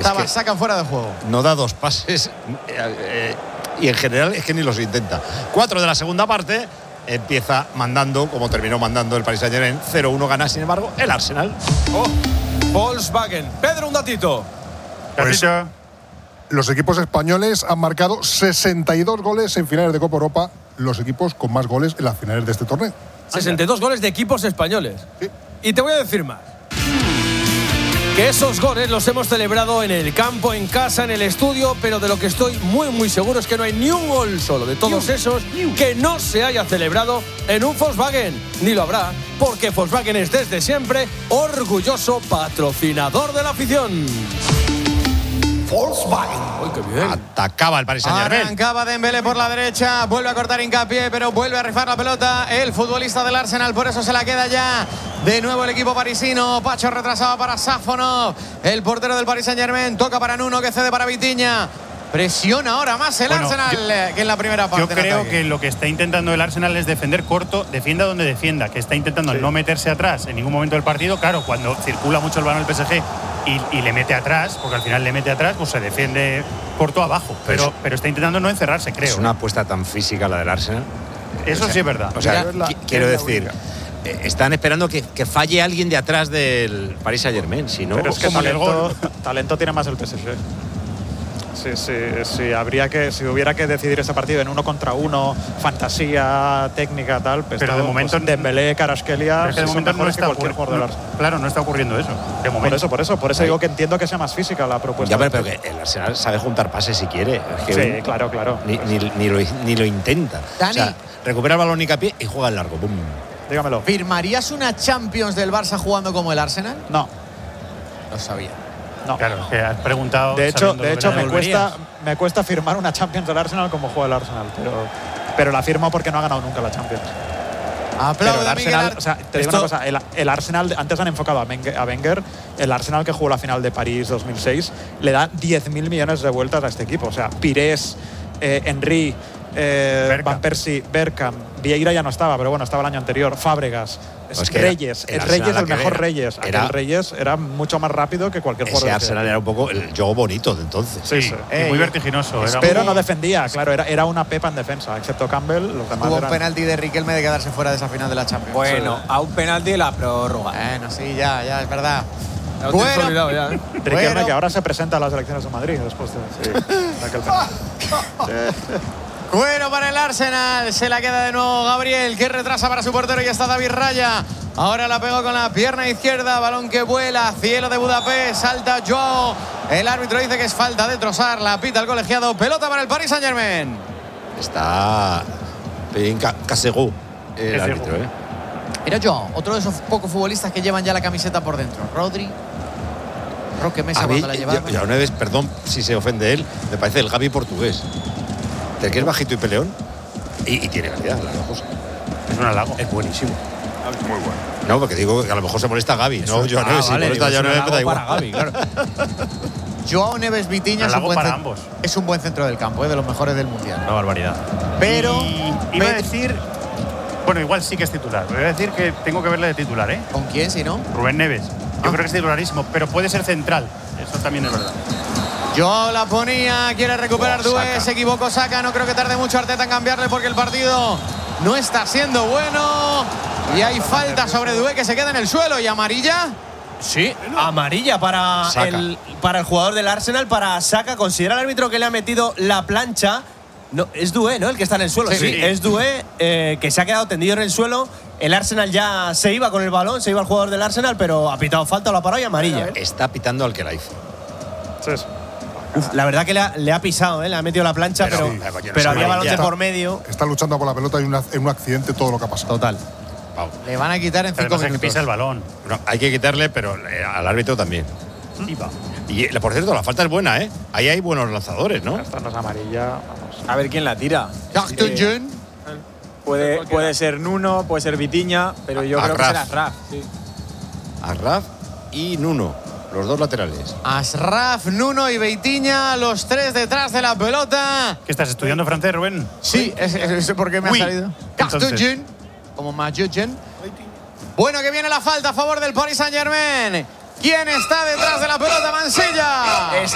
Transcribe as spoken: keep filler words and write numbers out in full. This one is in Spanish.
Estaba, es que sacan fuera de juego. No da dos pases eh, eh, y en general es que ni los intenta. Cuatro de la segunda parte. Empieza mandando, como terminó mandando el Paris Saint-Germain. cero uno gana, sin embargo, el Arsenal. Oh, Volkswagen. Pedro, un datito. Pues, los equipos españoles han marcado sesenta y dos goles en finales de Copa Europa, los equipos con más goles en las finales de este torneo. sesenta y dos goles de equipos españoles. Sí. Y te voy a decir más. Que esos goles los hemos celebrado en el campo, en casa, en el estudio, pero de lo que estoy muy, muy seguro es que no hay ni un gol solo de todos esos que no se haya celebrado en un Volkswagen. Ni lo habrá, porque Volkswagen es desde siempre orgulloso patrocinador de la afición. Volkswagen. ¡Ay, qué bien! Atacaba el Paris Saint-Germain. Arrancaba Dembélé por la derecha, vuelve a cortar hincapié, pero vuelve a rifar la pelota el futbolista del Arsenal, por eso se la queda ya de nuevo el equipo parisino. Pacho retrasado para Safonov, el portero del Paris Saint-Germain, toca para Nuno, que cede para Vitinha. Presiona ahora más el bueno, Arsenal yo, que en la primera parte. Yo creo que lo que está intentando el Arsenal es defender corto, defienda donde defienda, que está intentando sí. no meterse atrás en ningún momento del partido. Claro, cuando circula mucho el balón el P S G y, y le mete atrás, porque al final le mete atrás, pues se defiende corto abajo. Pero, pero, pero está intentando no encerrarse, creo. Es una apuesta tan física la del Arsenal. Eso o sea, sí es verdad. O sea, la, quiero decir, eh, están esperando que, que falle alguien de atrás del Paris Saint-Germain, si no. Pero es que como talento, talento tiene más el P S G. Sí, sí, sí, habría que, si hubiera que decidir ese partido en uno contra uno, fantasía, técnica, tal, pues pero todo, de momento pues, Dembélé, Kvaratskhelia, de momento no está cualquier jugador del Arsenal. Claro, no está ocurriendo eso. De momento. Por eso, por eso, por eso digo que entiendo que sea más física la propuesta. Ya, pero, pero que el Arsenal sabe juntar pases si quiere. Es que sí, claro, claro. Ni, ni, ni, lo, ni lo intenta. Dani. O sea, recupera el balón hincapié y juega el largo. ¡Bum! Dígamelo. ¿Firmarías una Champions del Barça jugando como el Arsenal? No. Lo sabía. No. Claro, que has preguntado. De hecho, de hecho me, ¿volverías? cuesta, me cuesta firmar una Champions del Arsenal como juega el Arsenal, pero, pero la firmo porque no ha ganado nunca la Champions. Aplaudo el a Miguel Arsenal, Ar- o sea, te digo Esto- una cosa, el, el Arsenal, antes han enfocado a Wenger, a Wenger, el Arsenal que jugó la final de París dos mil seis, le da diez mil millones de vueltas a este equipo. O sea, Pires, eh, Henry, eh, Van Persie, Bergkamp, Vieira ya no estaba, pero bueno, estaba el año anterior, Fábregas, Es que Reyes, era- el el Reyes Arsenal el que mejor era- Reyes. era- Aquel Reyes era mucho más rápido que cualquier Ese jugador. Arsenal era un poco el juego bonito de entonces. Sí, Sí, sí. y Ey, muy vertiginoso. Era Pero muy- no defendía, claro, era, era una pepa en defensa, excepto Campbell, los demás Hubo un eran… penalti de Riquelme de quedarse fuera de esa final de la Champions. Bueno, a un penalti de la prórroga. Bueno, sí, ya, ya, es verdad. Ya lo tienes Bueno. olvidado ya, ¿eh? Riquelme, Bueno. que ahora se presenta a las elecciones de Madrid después de, de aquel penalti. Bueno para el Arsenal, se la queda de nuevo Gabriel, que retrasa para su portero y está David Raya. Ahora la pegó con la pierna izquierda, balón que vuela, cielo de Budapest, salta Joao. El árbitro dice que es falta de Trossard, la pita el colegiado, pelota para el Paris Saint-Germain. Está en Casegú el Casegú. árbitro, ¿eh? Mira Joao, otro de esos pocos futbolistas que llevan ya la camiseta por dentro. Rodri, Roque Mesa A mí, cuando la llevaba. yo, yo una vez, perdón si se ofende él, me parece el Gavi portugués. Del que es bajito y peleón. Y, y tiene calidad, las dos cosas. Es un halago. Es buenísimo. Muy bueno. No, porque digo que a lo mejor se molesta Gavi, no Joao Ah, Neves. Si vale, molesta digo, Joao es un Neves, me da halago igual. para Gavi, claro. Joao Neves Vitinha es un, Halago buen para cent- ambos. es un buen centro del campo, ¿eh? De los mejores del mundial. Una barbaridad. Pero Y iba a Pe- decir. Bueno, igual sí que es titular. Pero iba a decir que tengo que verle de titular, ¿eh? ¿con quién si no? Rubén Neves. Yo Ah. creo que es titularísimo, pero puede ser central. Eso también es verdad. Joao la ponía, quiere recuperar Oh, Doué, Saka. se equivocó Saka, no creo que tarde mucho Arteta en cambiarle porque el partido no está siendo bueno. Y hay falta sobre Doué que se queda en el suelo y amarilla. Sí, amarilla para Saka. el, para el jugador del Arsenal, para Saka. Considera el árbitro que le ha metido la plancha. No, es Doué, ¿no? El que está en el suelo. Sí, Sí, sí. es Doué, eh, que se ha quedado tendido en el suelo. El Arsenal ya se iba con el balón, se iba el jugador del Arsenal, pero ha pitado falta, lo ha parado y amarilla. Está pitando al que la hizo. Sí, sí. Uf, la verdad que le ha, le ha pisado, ¿eh? Le ha metido la plancha, Pero pero, sí, pero, porque no es había balón de amarilla. por medio. Está luchando por la pelota y una- en un accidente todo lo que ha pasado. Total. Pau. Le van a quitar en cinco Además es que minutos. pisa el balón. No, hay que quitarle, pero eh, al árbitro también. Y va. Y eh, por cierto, la falta es buena, ¿eh? Ahí hay buenos lanzadores, ¿no? Esta no es amarilla, vamos. A ver quién la tira. Carton Eh, Jeune. puede, puede ser Nuno, puede ser Vitinha, pero yo creo que Arraf. será Raf. Sí. Arraf y Nuno, los dos laterales. Asraf, Nuno y Vitinha, los tres detrás de la pelota. ¿Qué estás estudiando francés, Rubén? Sí, es, es, es porque me Uy. ha salido. Carton Entonces. Jeune, como Mathieu Jeune. Bueno, que viene la falta a favor del Paris Saint-Germain. ¿Quién está detrás de la pelota? Mansilla.